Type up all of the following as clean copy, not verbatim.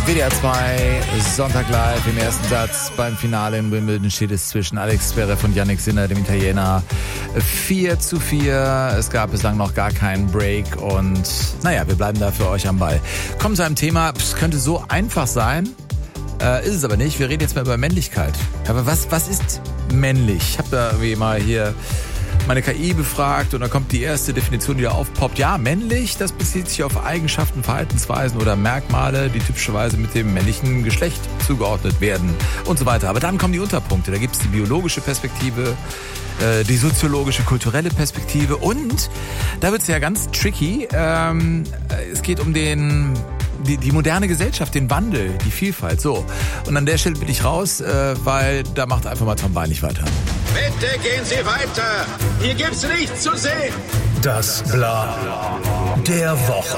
WDR 2, Sonntag live. Im ersten Satz beim Finale in Wimbledon steht es zwischen Alex Zverev und Jannik Sinner, dem Italiener, 4:4. Es gab bislang noch gar keinen Break und naja, wir bleiben da für euch am Ball. Kommen zu einem Thema, es könnte so einfach sein, ist es aber nicht. Wir reden jetzt mal über Männlichkeit. Aber was ist männlich? Ich habe da wie mal hier meine KI befragt und dann kommt die erste Definition, die da aufpoppt. Ja, männlich, das bezieht sich auf Eigenschaften, Verhaltensweisen oder Merkmale, die typischerweise mit dem männlichen Geschlecht zugeordnet werden und so weiter. Aber dann kommen die Unterpunkte. Da gibt es die biologische Perspektive, die soziologische, kulturelle Perspektive und da wird es ja ganz tricky. Es geht um die moderne Gesellschaft, den Wandel, die Vielfalt. So. Und an der Stelle bin ich raus, weil da macht einfach mal Tom Bein weiter. Bitte gehen Sie weiter. Hier gibt's nichts zu sehen. Das Bla der Woche.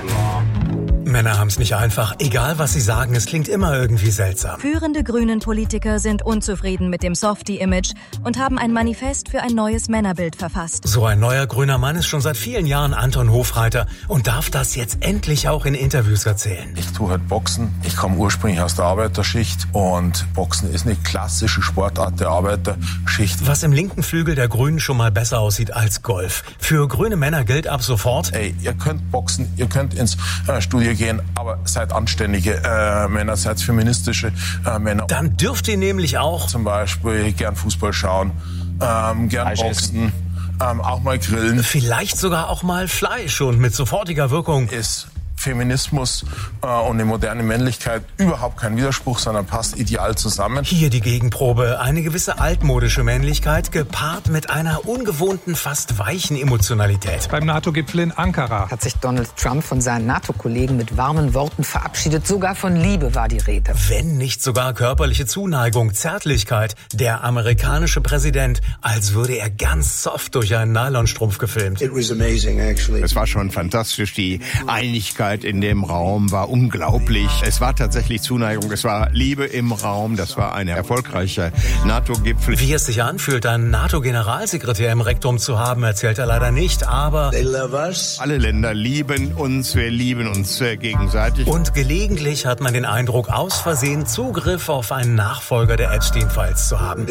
Männer haben es nicht einfach. Egal, was sie sagen, es klingt immer irgendwie seltsam. Führende Grünen-Politiker sind unzufrieden mit dem Softie-Image und haben ein Manifest für ein neues Männerbild verfasst. So ein neuer grüner Mann ist schon seit vielen Jahren Anton Hofreiter und darf das jetzt endlich auch in Interviews erzählen. Ich tue halt Boxen. Ich komme ursprünglich aus der Arbeiterschicht und Boxen ist eine klassische Sportart der Arbeiterschicht. Was im linken Flügel der Grünen schon mal besser aussieht als Golf. Für grüne Männer gilt ab sofort: Ey, ihr könnt boxen, ihr könnt ins Studio gehen, aber seid anständige Männer, seid feministische Männer. Dann dürft ihr nämlich auch zum Beispiel gern Fußball schauen, gern boxen, auch mal grillen. Vielleicht sogar auch mal Fleisch und mit sofortiger Wirkung. Ist Feminismus und eine moderne Männlichkeit überhaupt kein Widerspruch, sondern passt ideal zusammen. Hier die Gegenprobe. Eine gewisse altmodische Männlichkeit gepaart mit einer ungewohnten, fast weichen Emotionalität. Beim NATO-Gipfel in Ankara hat sich Donald Trump von seinen NATO-Kollegen mit warmen Worten verabschiedet. Sogar von Liebe war die Rede. Wenn nicht sogar körperliche Zuneigung, Zärtlichkeit. Der amerikanische Präsident, als würde er ganz soft durch einen Nylonstrumpf gefilmt. It was amazing, actually. Es war schon fantastisch. Die Einigkeit in dem Raum war unglaublich. Es war tatsächlich Zuneigung, es war Liebe im Raum. Das war ein erfolgreicher NATO-Gipfel. Wie es sich anfühlt, einen NATO-Generalsekretär im Rektum zu haben, erzählt er leider nicht, aber alle Länder lieben uns, wir lieben uns gegenseitig. Und gelegentlich hat man den Eindruck, aus Versehen Zugriff auf einen Nachfolger der Epstein-Files zu haben.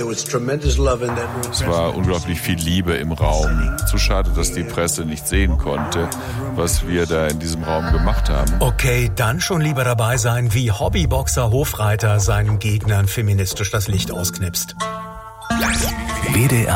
Es war unglaublich viel Liebe im Raum. Zu schade, dass die Presse nicht sehen konnte, was wir da in diesem Raum gemacht haben. Okay, dann schon lieber dabei sein, wie Hobbyboxer Hofreiter seinen Gegnern feministisch das Licht ausknipst. WDR